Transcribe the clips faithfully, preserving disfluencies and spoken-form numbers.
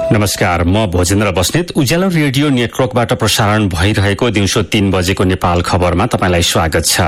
नमस्कार, म भोजेन्द्र बस्नेत। उज्यालो रेडियो नेटवर्कबाट प्रसारण भइरहेको दिउँसो तीन बजेको नेपाल खबरमा तपाईंलाई स्वागत छ।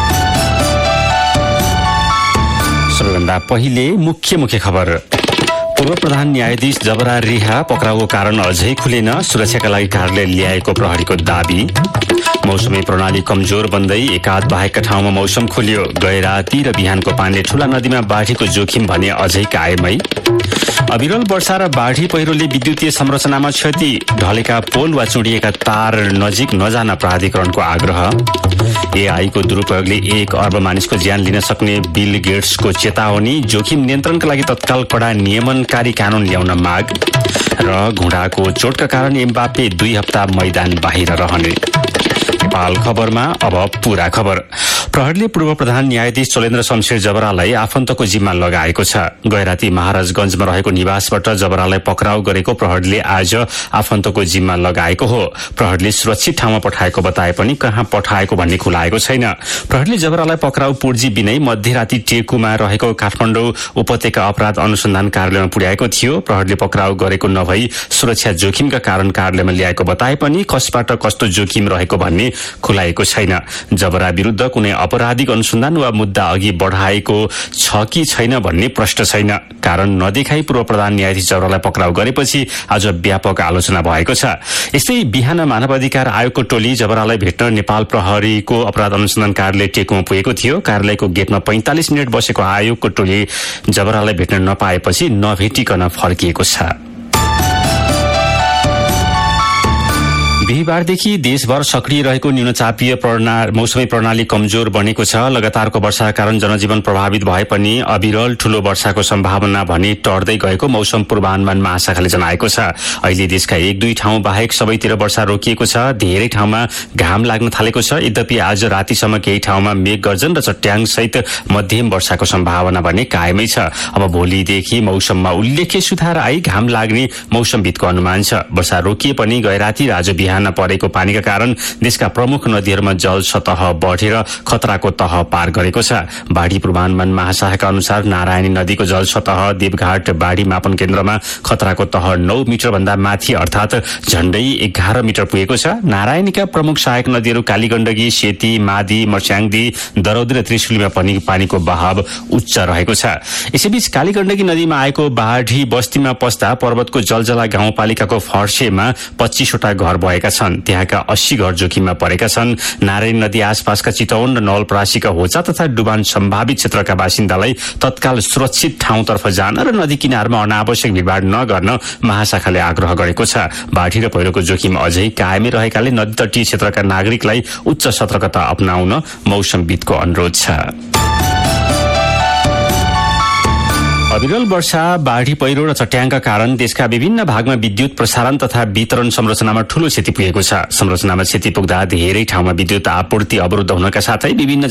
सबैभन्दा पहिले मुख्य मुख्य खबर। पूर्व प्रधान न्यायाधीश जबरा रिहा पक्राउको कारण अझै खुलेन, सुरक्षाका लागि कार्यालय ल्याएको प्रहरीको दाबी। मौसमी प्रणाली कमजोर बन्दै एकाध बाहेकका ठाउँमा मौसम खुल्यो। गैराती र बिहानको पानीले ठूला नदीमा बाढीको जोखिम भने अझै कायमै। अविरल वर्षा र बाढी पहिरोले विद्युतीय संरचनामा क्षति, ढलेका पोल वा चुडिएका तार नजिक नजान प्राधिकरणको आग्रह। एआई को दुरूपयोगले एक अर्ब मानिसको ज्यान लिन सक्ने बिल गेट्सको चेतावनी, जोखिम नियन्त्रणका लागि तत्काल कडा नियमनकारी कानून ल्याउन माग। र घुँडाको चोटका कारण एम्बाप्पे दुई हप्ता मैदान बाहिर रहने। नेपाल खबरमा अब पूरा खबर। प्रहरीले पूर्व प्रधान न्यायाधीश चलेन्द्र शमशेर जबरालाई आफन्तको जिम्मा लगाएको छ। गैराती महाराजगंजमा रहेको निवासबाट जबरालाई पक्राउ गरेको प्रहरीले आज आफन्तको जिम्मा लगाएको हो। प्रहरीले सुरक्षित ठाउँमा पठाएको बताए पनि कहाँ पठाएको भन्ने खुलाएको छैन। प्रहरीले जबरालाई पक्राउ पूर्जी बिनै मध्यराती टेकुमा रहेको काठमाडौँ उपत्यका अपराध अनुसन्धान कार्यालयमा पुर्याएको थियो। प्रहरीले पक्राउ गरेको नभई सुरक्षा जोखिमका कारण कार्यालयमा ल्याएको बताए पनि कसबाट कस्तो जोखिम रहेको भन्ने खुलाएको छैन। जबरा विरुद्ध कुनै अपराधिक अनुसन्धान वा मुद्दा अघि बढाएको छ कि छैन भन्ने प्रश्न छैन। कारण नदेखाई पूर्व प्रधान न्यायाधीश जबरालाई पक्राउ गरेपछि आज व्यापक आलोचना भएको छ। यस्तै बिहान मानव अधिकार आयोगको टोली जबरालाई भेट्न नेपाल प्रहरीको अपराध अनुसन्धान कार्यालय टेकुमा पुगेको थियो। कार्यालयको गेटमा पैंतालिस मिनट बसेको आयोगको टोली जबरालाई भेट्न नपाएपछि नभेटिकन फर्किएको छ। बिहिबारदेखि देशभर सक्रिय रहेको न्यूनचापीय प्रणाली मौसमी प्रणाली कमजोर बनेको छ। लगातारको वर्षाका कारण जनजीवन प्रभावित भए पनि अविरल ठूलो वर्षाको सम्भावना भने टर्दै गएको मौसम पूर्वानुमान महाशाखाले जनाएको छ। अहिले देशका एक दुई ठाउँ बाहेक सबैतिर वर्षा रोकिएको छ। धेरै ठाउँमा घाम लाग्न थालेको छ। यद्यपि आज रातिसम्म केही ठाउँमा मेघ गर्जन र चट्याङ सहित मध्यम वर्षाको सम्भावना भने कायमै छ। अब भोलिदेखि मौसममा उल्लेख्य सुधार आई घाम लाग्ने मौसमविदको अनुमान छ। वर्षा रोकिए पनि गैराती र आज बिहान परेको पानीका कारण देशका प्रमुख नदीहरूमा जल सतह बढेर खतराको तह पार गरेको छ। बाढ़ी पूर्वानुमान महाशाखाका अनुसार नारायणी नदीको जल सतह देवघाट बाढ़ी मापन केन्द्रमा खतराको तह नौ मिटर भन्दा माथि अर्थात झण्डै एघार मिटर पुगेको छ। नारायणीका प्रमुख सहायक नदीहरू कालीगण्डकी, सेती, मादी, मर्स्याङदी, दरौदी र त्रिशुलीमा पनि पानीको बहाव उच्च रहेको छ। यसैबीच कालीगण्डकी नदीमा आएको बाढ़ी बस्तीमा पस्दा पर्वतको जलजला गाउँपालिकाको फर्सेमा पच्चीसवटा घर भएका छन्। त्यहाँका अस्सी घर जोखिममा परेका छन्। नारायणी नदी आसपासका चितवन र नवलपरासीका होचा तथा डुबान सम्भावित क्षेत्रका बासिन्दालाई तत्काल सुरक्षित ठाउँतर्फ जान र नदी किनारमा अनावश्यक भिडभाड नगर्न महाशाखाले आग्रह गरेको छ। बाढ़ी र पहिरोको जोखिम अझै कायमै रहेकाले नदी तटीय क्षेत्रका नागरिकलाई उच्च सतर्कता अपनाउन मौसमविदको अनुरोध छ। अविरल वर्षा, बाढ़ी पहिरो र चट्याङका कारण देशका विभिन्न भागमा विद्युत प्रसारण तथा वितरण संरचनामा ठूलो क्षति पुगेको छ। संरचनामा क्षति पुग्दा धेरै ठाउँमा विद्युत आपूर्ति अवरुद्ध हुनका साथै विभिन्न